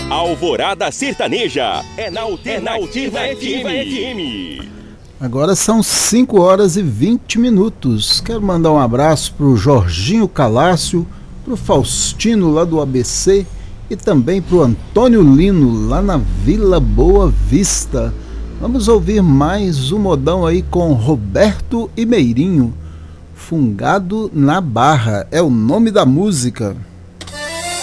Alvorada Sertaneja é na Alternativa FM. Agora são 5 horas e 20 minutos. Quero mandar um abraço pro Jorginho Calácio, pro Faustino lá do ABC e também pro Antônio Lino lá na Vila Boa Vista. Vamos ouvir mais um modão aí com Roberto e Meirinho. Fungado na Barra é o nome da música.